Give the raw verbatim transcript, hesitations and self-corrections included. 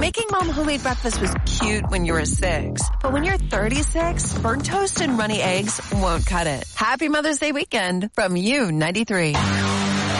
Making mom homemade breakfast was cute when you were six. But when you're thirty-six, burnt toast and runny eggs won't cut it. Happy Mother's Day weekend from U ninety-three.